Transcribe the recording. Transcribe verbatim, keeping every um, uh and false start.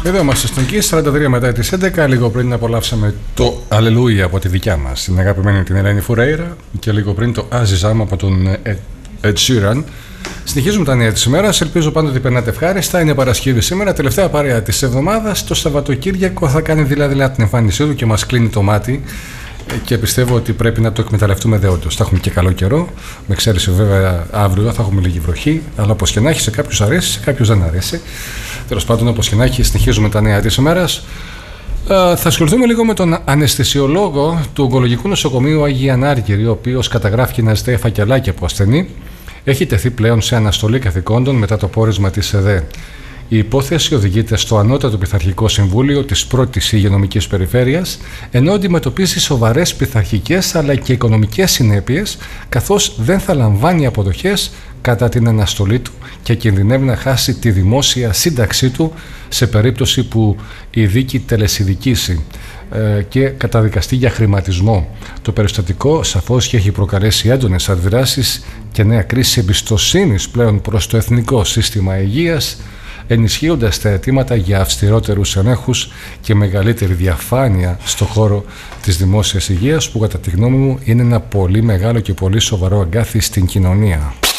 Εδώ είμαστε στον Kiss, σαράντα τρία μετά τις έντεκα. Λίγο πριν απολαύσαμε το Αλληλούια από τη δικιά μας, την αγαπημένη την Ελένη Φουρέιρα, και λίγο πριν το Αζιζάμ από τον Ed Sheeran. Συνεχίζουμε τα νέα της ημέρας. Ελπίζω πάντοτε ότι περνάτε ευχάριστα. Είναι Παρασκευή σήμερα, τελευταία παρέα της εβδομάδας. Το Σαββατοκύριακο θα κάνει δειλά-δειλά την εμφάνισή του και μας κλείνει το μάτι. Και πιστεύω ότι πρέπει να το εκμεταλλευτούμε δεόντως. Θα έχουμε και καλό καιρό. Με εξαίρεση βέβαια αύριο θα έχουμε λίγη βροχή. Αλλά όπως και να έχει, σε κάποιους αρέσει, σε κάποιους δεν αρέσει. Τέλος πάντων, όπως και να έχει, συνεχίζουμε τα νέα της ημέρας. Uh, θα ασχοληθούμε λίγο με τον αναισθησιολόγο του Ογκολογικού Νοσοκομείου Αγία Άργυρη, ο οποίος καταγράφει να ζητάει φακελάκια από ασθενή. Έχει τεθεί πλέον σε αναστολή καθηκόντων μετά το πόρισμα της ΕΔΕ. Η υπόθεση οδηγείται στο Ανώτατο Πειθαρχικό Συμβούλιο της πρώτης Υγειονομικής Περιφέρειας, ενώ αντιμετωπίζει σοβαρές πειθαρχικές αλλά και οικονομικές συνέπειες, καθώς δεν θα λαμβάνει αποδοχές κατά την αναστολή του και κινδυνεύει να χάσει τη δημόσια σύνταξή του σε περίπτωση που η δίκη τελεσιδικήσει και καταδικαστεί για χρηματισμό. Το περιστατικό σαφώς και έχει προκαλέσει έντονες αντιδράσεις και νέα κρίση εμπιστοσύνης πλέον προς το Εθνικό Σύστημα Υγείας, ενισχύοντας τα αιτήματα για αυστηρότερους ελέγχους και μεγαλύτερη διαφάνεια στον χώρο της δημόσιας υγείας, που κατά τη γνώμη μου είναι ένα πολύ μεγάλο και πολύ σοβαρό αγκάθι στην κοινωνία.